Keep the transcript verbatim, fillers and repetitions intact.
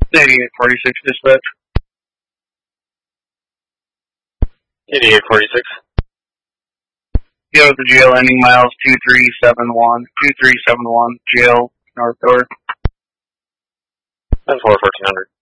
eighty-eight forty-six dispatch. eighty-eight forty-six. Yo, the jail ending miles two three seven one. two three seven one, jail, north door. ten four, fourteen hundred.